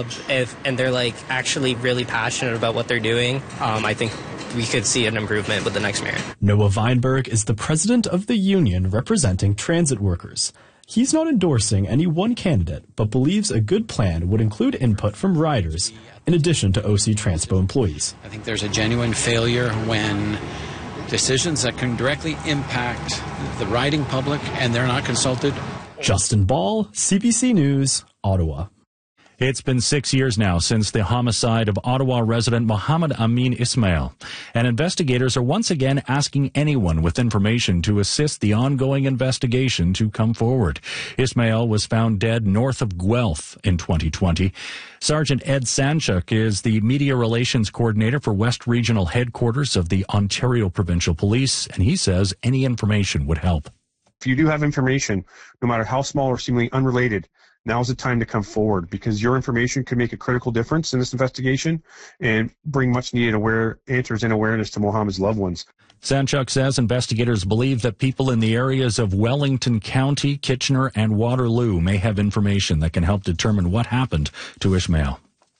job, and they're like actually really passionate about what they're doing, I think we could see an improvement with the next mayor. Noah Weinberg is the president of the union representing transit workers. He's not endorsing any one candidate, but believes a good plan would include input from riders, in addition to OC Transpo employees. I think there's a genuine failure when decisions that can directly impact the riding public and they're not consulted. Justin Ball, CBC News, Ottawa. It's been 6 years now since the homicide of Ottawa resident Mohammed Amin Ismail, and investigators are once again asking anyone with information to assist the ongoing investigation to come forward. Ismail was found dead north of Guelph in 2020. Sergeant Ed Sanchuk is the media relations coordinator for West Regional Headquarters of the Ontario Provincial Police, and he says any information would help. If you do have information, no matter how small or seemingly unrelated, now's the time to come forward, because your information could make a critical difference in this investigation and bring much needed answers and awareness to Mohammed's loved ones. Sanchuk says investigators believe that people in the areas of Wellington County, Kitchener, and Waterloo may have information that can help determine what happened to Ismail.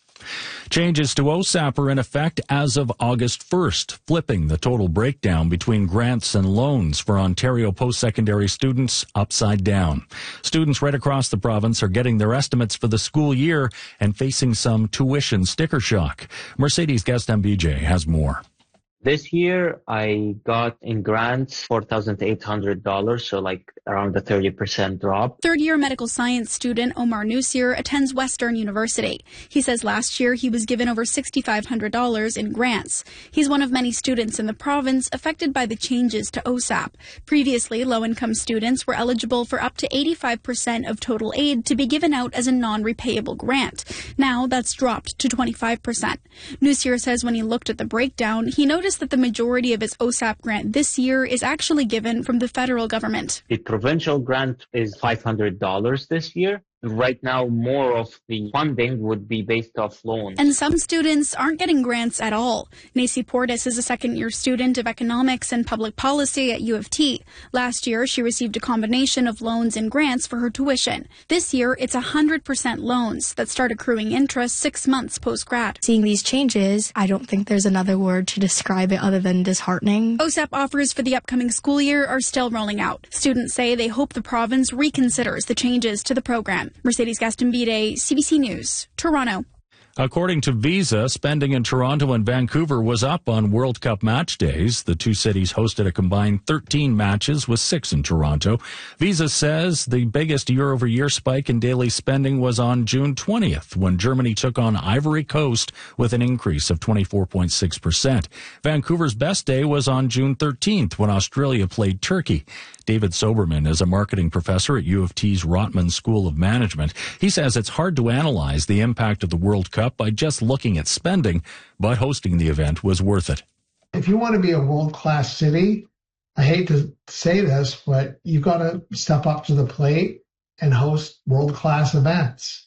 Changes to OSAP are in effect as of August 1st, flipping the total breakdown between grants and loans for Ontario post-secondary students upside down. Students right across the province are getting their estimates for the school year and facing some tuition sticker shock. Mercedes Guest MBJ has more. This year, I got in grants $4,800, so like around a 30% drop. Third-year medical science student Omar Nusir attends Western University. He says last year he was given over $6,500 in grants. He's one of many students in the province affected by the changes to OSAP. Previously, low-income students were eligible for up to 85% of total aid to be given out as a non-repayable grant. Now that's dropped to 25%. Nusir says when he looked at the breakdown, he noticed that the majority of his OSAP grant this year is actually given from the federal government. The provincial grant is $500 this year. Right now, more of the funding would be based off loans. And some students aren't getting grants at all. Nacy Portis is a second-year student of economics and public policy at U of T. Last year, she received a combination of loans and grants for her tuition. This year, it's 100% loans that start accruing interest 6 months post-grad. Seeing these changes, I don't think there's another word to describe it other than disheartening. OSAP offers for the upcoming school year are still rolling out. Students say they hope the province reconsiders the changes to the program. Mercedes Gaston-Bide, CBC News, Toronto. According to Visa, spending in Toronto and Vancouver was up on World Cup match days. The two cities hosted a combined 13 matches, with 6 in Toronto. Visa says the biggest year-over-year spike in daily spending was on June 20th, when Germany took on Ivory Coast with an increase of 24.6%. Vancouver's best day was on June 13th, when Australia played Turkey. David Soberman is a marketing professor at U of T's Rotman School of Management. He says it's hard to analyze the impact of the World Cup by just looking at spending, but hosting the event was worth it. If you want to be a world-class city, I hate to say this, but you've got to step up to the plate and host world-class events.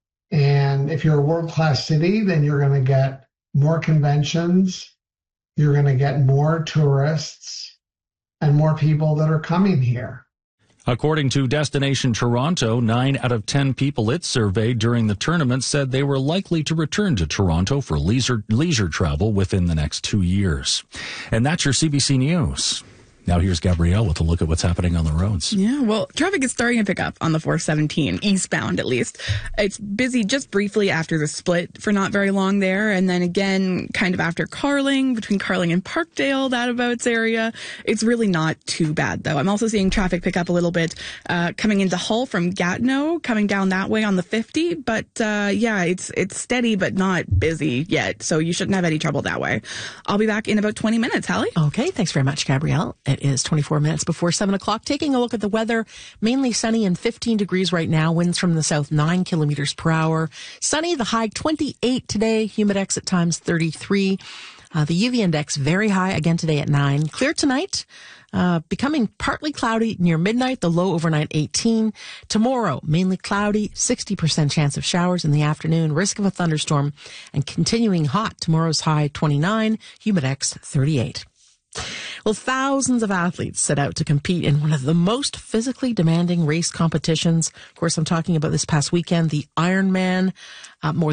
And if you're a world-class city, then you're going to get more conventions, you're going to get more tourists, and more people that are coming here. According to Destination Toronto, 9 out of 10 people it surveyed during the tournament said they were likely to return to Toronto for leisure travel within the next 2 years. And that's your CBC News. Now here's Gabrielle with a look at what's happening on the roads. Yeah, well, traffic is starting to pick up on the 417, eastbound at least. It's busy just briefly after the split for not very long there, and then again kind of after Carling, between Carling and Parkdale, that abouts area. It's really not too bad, though. I'm also seeing traffic pick up a little bit coming into Hull from Gatineau, coming down that way on the 50, but yeah, it's steady but not busy yet, so you shouldn't have any trouble that way. I'll be back in about 20 minutes. Hallie? Okay, thanks very much, Gabrielle. It is 24 minutes before 7 o'clock. Taking a look at the weather, mainly sunny and 15 degrees right now. Winds from the south 9 kilometers per hour. Sunny, the high 28 today. Humidex at times 33. The UV index very high again today at 9. Clear tonight. Becoming partly cloudy near midnight, the low overnight 18. Tomorrow, mainly cloudy, 60% chance of showers in the afternoon, risk of a thunderstorm, and continuing hot. Tomorrow's high 29, humidex 38. Well, thousands of athletes set out to compete in one of the most physically demanding race competitions. Of course, I'm talking about this past weekend, the Ironman. More